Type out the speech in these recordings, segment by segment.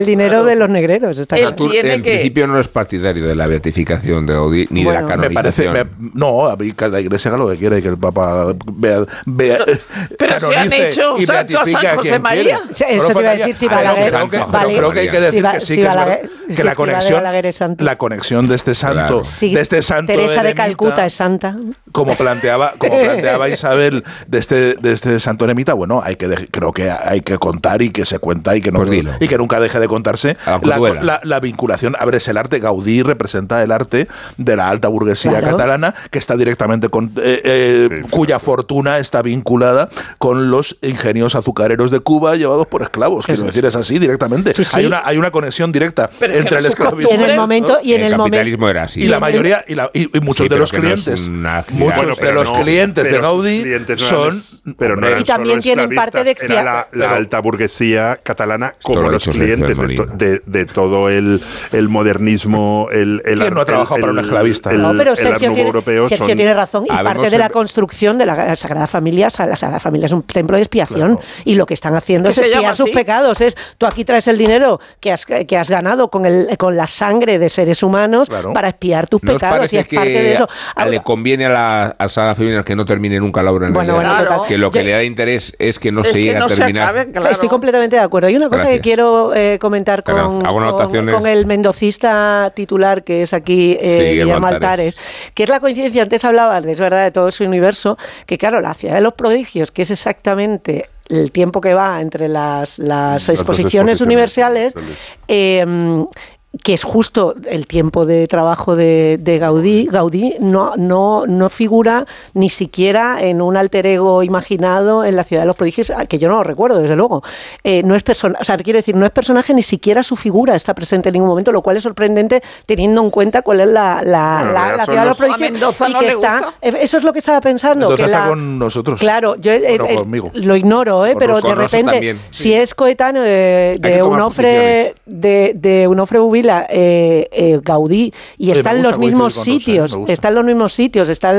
El dinero de los negreros. Está claro. En principio no es partidario de la beatificación de Gaudí ni de la canonización. No, a mí cada iglesia haga lo que quiera y que el Papa pero se han hecho y santo a San José María. Eso te iba a decir, si Balaguer... Creo que hay que decir que sí, que la conexión de este santo, Teresa de Calcuta es santa. Como planteaba Isabel de este santo eremita, bueno, creo que hay que contar y que se cuenta y que no y que nunca deje de contarse la vinculación. A ver, es el arte. Gaudí representa el arte de la alta burguesía catalana, que está directamente cuya fortuna está vinculada con los ingenios azucareros de Cuba llevados por esclavos. Quiero decir, es así directamente. Sí. Hay una conexión directa entre el esclavismo y en el momento el capitalismo era así. Y la mayoría y muchos de los clientes, clientes de Gaudí son, pero no eran y también tienen parte de era la alta burguesía catalana como los clientes de todo el modernismo, ¿quién no ha trabajado para un esclavista? Pero Sergio tiene razón, y parte de la construcción de la Sagrada Familia es un templo de expiación, y lo que están haciendo es expiar sus pecados. Tú aquí traes el dinero que has ganado con la sangre de seres humanos para expiar tus pecados, y es parte de eso. Le conviene a la Sagrada Familia que no termine nunca la obra en realidad, que lo que le da interés es que no se llegue a terminar. Estoy completamente de acuerdo. Hay una cosa que quiero comentar con el mendocista titular, que es aquí Guillermo Altares, que es la coincidencia. Antes hablabas, es verdad, de todo ese universo, que claro, la ciudad de los prodigios, que es exactamente el tiempo que va entre las exposiciones universales, que es justo el tiempo de trabajo de Gaudí. Gaudí no figura ni siquiera en un alter ego imaginado en la ciudad de los prodigios, que yo no lo recuerdo, desde luego. No es quiero decir, no es personaje, ni siquiera su figura está presente en ningún momento, lo cual es sorprendente teniendo en cuenta cuál es la ciudad de los prodigios. Y que eso es lo que estaba pensando. Entonces está con nosotros. Claro, yo lo ignoro, pero de repente, también, si es coetáneo de Onofre Bubila, Gaudí, y está en los mismos sitios, está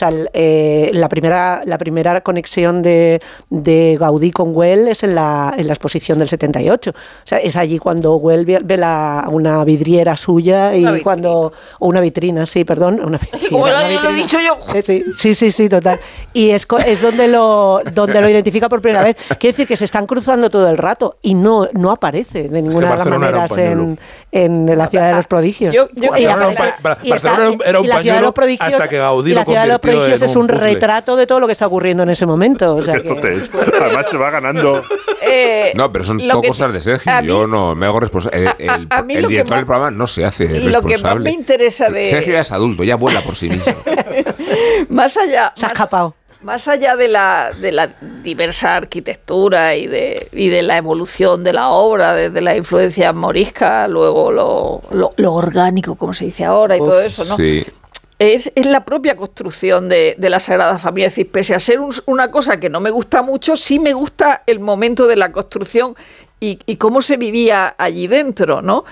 la primera conexión de Gaudí con Güell es en la exposición del 78. O sea, es allí cuando Güell ve una vidriera suya o una vitrina, una lo he dicho yo. Sí, total. Y es donde lo identifica por primera vez. Quiere decir que se están cruzando todo el rato y no aparece de ninguna de las maneras en la ciudad de los prodigios. Barcelona era un pañuelo hasta que Gaudí lo convirtió en un... La ciudad de los prodigios es un retrato de todo lo que está ocurriendo en ese momento. O sea además se va ganando. No, pero son todo cosas de Sergio. Yo no me hago responsable. El director del programa no se hace responsable. Lo que más me interesa de... Sergio ya es adulto, ya vuela por sí mismo. Más allá... Se ha escapado. Más allá de la diversa arquitectura y de la evolución de la obra, desde la influencia morisca, luego lo orgánico, como se dice ahora, y todo eso, ¿no? Sí. Es la propia construcción de la Sagrada Familia. Es decir, pese a ser una cosa que no me gusta mucho, sí me gusta el momento de la construcción y cómo se vivía allí dentro, ¿no?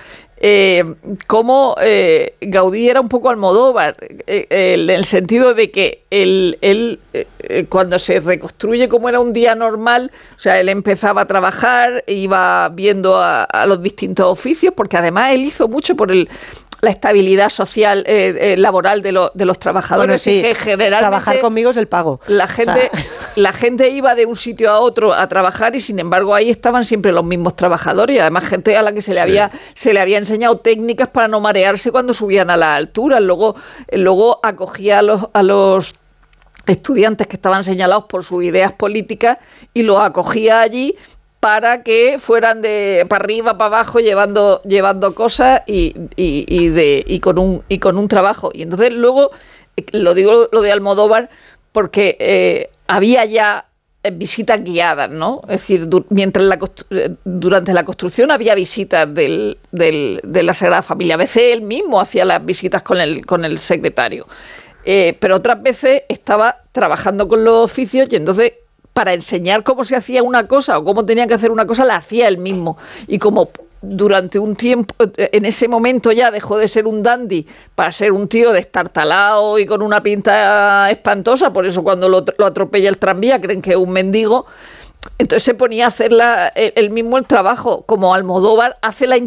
Cómo Gaudí era un poco Almodóvar, en el sentido de que él cuando se reconstruye como era un día normal, o sea, él empezaba a trabajar, iba viendo a los distintos oficios, porque además él hizo mucho por la estabilidad social, laboral de los trabajadores. Bueno, sí, generalmente trabajar conmigo es el pago. La gente iba de un sitio a otro a trabajar y sin embargo ahí estaban siempre los mismos trabajadores, y además gente a la que se le había enseñado técnicas para no marearse cuando subían a las alturas. Luego acogía a los estudiantes que estaban señalados por sus ideas políticas y los acogía allí para que fueran de para arriba, para abajo, llevando cosas y con un trabajo. Y entonces luego, lo digo lo de Almodóvar, porque había ya visitas guiadas, ¿no? Es decir, durante la construcción había visitas de la Sagrada Familia. A veces él mismo hacía las visitas con el secretario. Pero otras veces estaba trabajando con los oficios y entonces, para enseñar cómo se hacía una cosa o cómo tenía que hacer una cosa, la hacía él mismo. Y como durante un tiempo, en ese momento ya dejó de ser un dandy para ser un tío destartalado y con una pinta espantosa, por eso cuando lo atropella el tranvía creen que es un mendigo. Entonces se ponía a hacer él mismo el trabajo, como Almodóvar hace